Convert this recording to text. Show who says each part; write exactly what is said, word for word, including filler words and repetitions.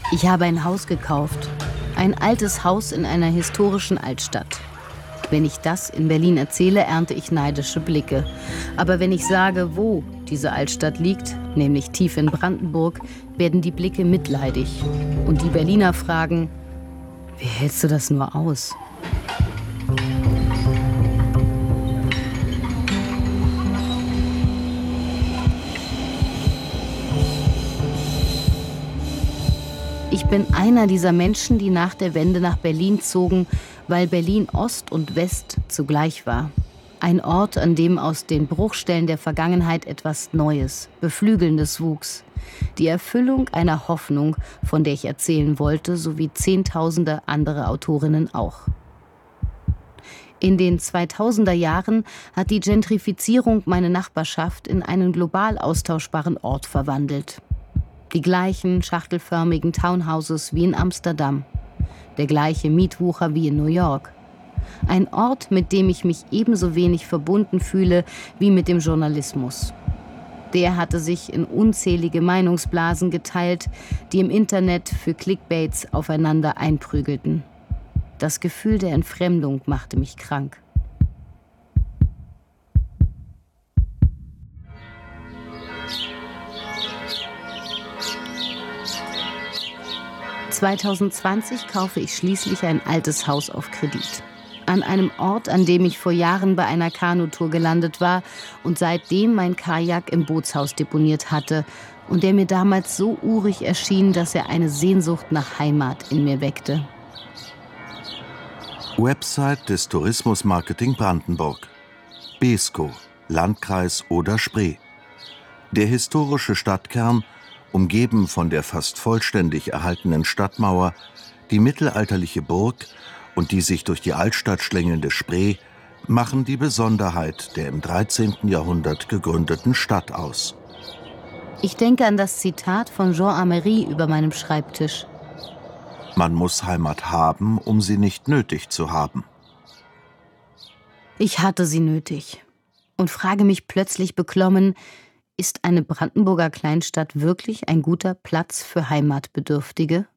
Speaker 1: Ich habe ein Haus gekauft. Ein altes Haus in einer historischen Altstadt. Wenn ich das in Berlin erzähle, ernte ich neidische Blicke. Aber wenn ich sage, wo diese Altstadt liegt, nämlich tief in Brandenburg, werden die Blicke mitleidig. Und die Berliner fragen, wie hältst du das nur aus? Ich bin einer dieser Menschen, die nach der Wende nach Berlin zogen, weil Berlin Ost und West zugleich war. Ein Ort, an dem aus den Bruchstellen der Vergangenheit etwas Neues, Beflügelndes wuchs. Die Erfüllung einer Hoffnung, von der ich erzählen wollte, sowie Zehntausende andere Autorinnen auch. In den zweitausender Jahren hat die Gentrifizierung meine Nachbarschaft in einen global austauschbaren Ort verwandelt. Die gleichen schachtelförmigen Townhouses wie in Amsterdam. Der gleiche Mietwucher wie in New York. Ein Ort, mit dem ich mich ebenso wenig verbunden fühle wie mit dem Journalismus. Der hatte sich in unzählige Meinungsblasen geteilt, die im Internet für Clickbaits aufeinander einprügelten. Das Gefühl der Entfremdung machte mich krank. zweitausendzwanzig kaufe ich schließlich ein altes Haus auf Kredit. An einem Ort, an dem ich vor Jahren bei einer Kanutour gelandet war und seitdem mein Kajak im Bootshaus deponiert hatte und der mir damals so urig erschien, dass er eine Sehnsucht nach Heimat in mir weckte.
Speaker 2: Website des Tourismusmarketing Brandenburg. Beeskow, Landkreis Oder-Spree. Der historische Stadtkern, umgeben von der fast vollständig erhaltenen Stadtmauer, die mittelalterliche Burg und die sich durch die Altstadt schlängelnde Spree, machen die Besonderheit der im dreizehnten Jahrhundert gegründeten Stadt aus.
Speaker 1: Ich denke an das Zitat von Jean Amery über meinem Schreibtisch.
Speaker 2: Man muss Heimat haben, um sie nicht nötig zu haben.
Speaker 1: Ich hatte sie nötig und frage mich plötzlich beklommen, ist eine Brandenburger Kleinstadt wirklich ein guter Platz für Heimatbedürftige?